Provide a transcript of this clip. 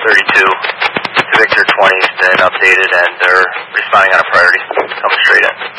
32 to Victor 20's been updated, and they're responding on a priority. Coming straight in.